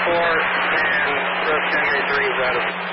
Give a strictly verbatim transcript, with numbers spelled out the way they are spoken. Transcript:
four, and thrust Henry three is out of